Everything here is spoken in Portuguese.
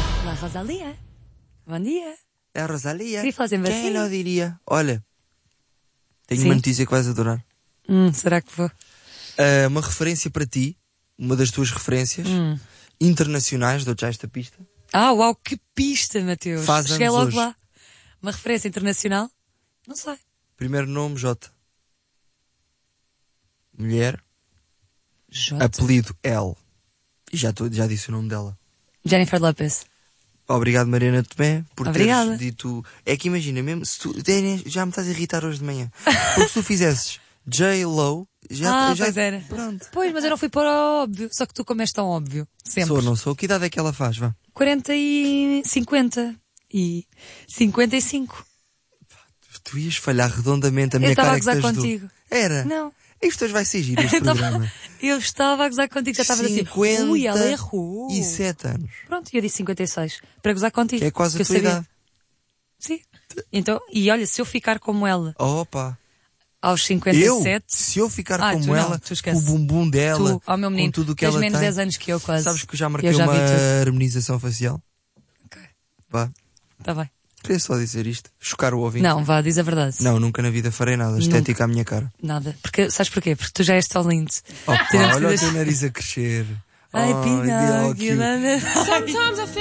Olá, Rosalia. Bom dia. É a Rosalia. Queria falar sempre Quem assim. não diria? Olha, tenho Sim. uma notícia que vais adorar. Será que vou? Uma referência para ti, uma das tuas referências internacionais, dou-te já esta pista. Uau, que pista, Mateus. Faz Cheguei anos logo hoje. lá. Uma referência internacional? Não sei. Primeiro nome, J. Mulher, J. apelido L. E já disse o nome dela. Jennifer Lopez. Obrigado, Mariana Tomé, por Obrigada. teres dito... É que imagina, mesmo se tu... Já me estás a irritar hoje de manhã. Porque se tu fizesses J-Lo, já... Pois era. Pronto. Pois, mas eu não fui para o óbvio. Só que tu como és tão óbvio. Sempre. Sou, não sou? Que idade é que ela faz, vá? 40 e 50. E 55. Tu ias falhar redondamente a Eu minha estava cara a que gozar te ajudou. contigo. Era? Não. Isto hoje vai ser giro, este programa. Eu estava a gozar contigo. Já estava assim. 50 Ui, ela errou. e 7 anos. Pronto, e eu disse 56. Para gozar contigo. Que é quase porque a tua eu sabia. idade. Sim. Então, e olha, se eu ficar como ela Opa. aos 57... Se eu ficar tu como não, ela, tu com esquece. o bumbum dela, Tu, meu menino, com tudo o que tens ela menos tem. 10 anos que eu quase. Sabes que eu já marquei Eu já uma vi tudo. harmonização facial? Ok. Vá. Está bem. Queria só dizer isto. Chocar o ouvinte. Não, vá, diz a verdade. Não, nunca na vida farei nada. Estética à minha cara. Nada. Porque, sabes porquê? Porque tu já és tão lindo. Opa, Tu não olha o precisas- teu nariz a crescer. Ai, Pinóquio. Pinóquio.